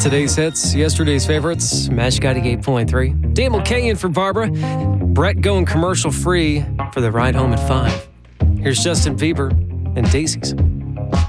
Today's hits, yesterday's favorites, Mash 88.3. Dan Mulcahy for Barbara. Brett going commercial free for the ride home at 5. Here's Justin Bieber and Daisies.